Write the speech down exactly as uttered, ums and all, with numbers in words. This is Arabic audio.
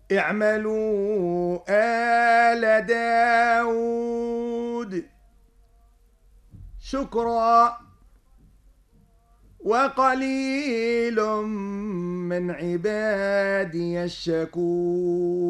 اعملوا آل داود شكرا وقليل من عبادي الشكور.